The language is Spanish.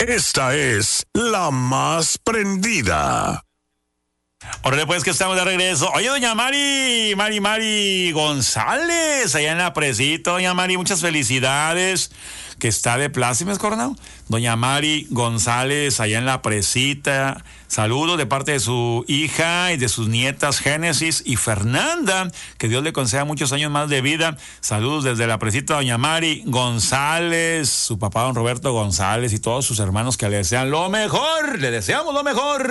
Esta es la más prendida. Ahora pues que estamos de regreso. Oye, doña Mari González, allá en la presita, doña Mari, muchas felicidades. Que está de plácemes, Coronado. Doña Mari González, allá en la presita. Saludos de parte de su hija y de sus nietas Génesis y Fernanda. Que Dios le conceda muchos años más de vida. Saludos desde la presita, doña Mari González, su papá don Roberto González y todos sus hermanos que le desean lo mejor. Le deseamos lo mejor.